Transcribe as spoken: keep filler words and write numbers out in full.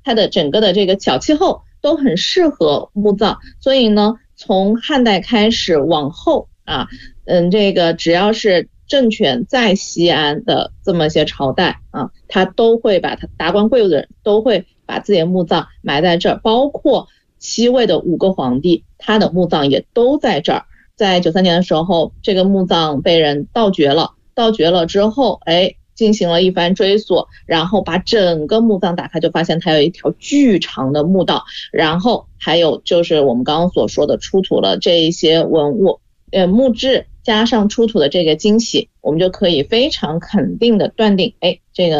它的整个的这个小气候都很适合墓葬，所以呢，从汉代开始往后啊，嗯，这个只要是政权在西安的这么些朝代啊，他都会把他达官贵族的人都会把自己的墓葬埋在这儿，包括西魏的五个皇帝，他的墓葬也都在这儿。在九三年的时候，这个墓葬被人盗掘了，盗掘了之后，哎，进行了一番追索，然后把整个墓葬打开，就发现它有一条巨长的墓道，然后还有就是我们刚刚所说的出土了这一些文物，呃，墓志加上出土的这个惊喜，我们就可以非常肯定的断定，哎，这个